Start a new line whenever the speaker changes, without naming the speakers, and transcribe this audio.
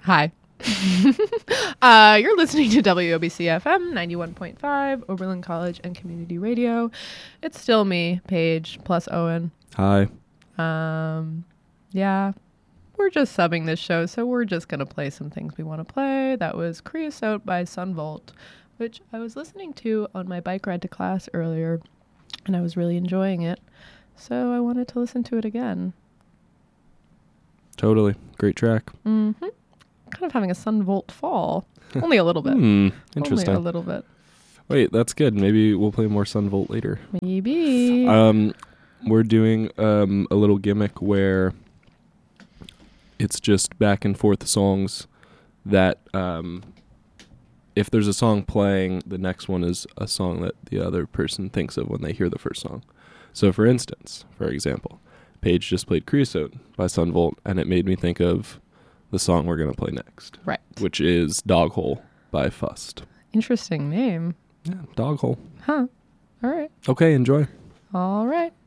Hi. You're listening to WOBC FM 91.5, Oberlin College and Community Radio. It's still me, Paige, plus Owen.
Hi.
Yeah, we're just subbing this show, so we're just going to play some things we want to play. That was Creosote by Sunvolt, which I was listening to on my bike ride to class earlier, and I was really enjoying it. So I wanted to listen to it again.
Totally. Great track.
Mm-hmm. Kind of having a Sunvolt fall. Only a little bit.
Interesting.
Only a little bit.
Wait, that's good. Maybe we'll play more Sunvolt later.
Maybe.
We're doing a little gimmick where it's just back and forth songs that if there's a song playing, the next one is a song that the other person thinks of when they hear the first song. So for example, Paige just played Creosote by Sunvolt, and it made me think of the song we're going to play next.
Right.
Which is Dog Hole by Fust.
Interesting name.
Yeah, Dog Hole.
Huh. All right.
Okay, enjoy.
All right.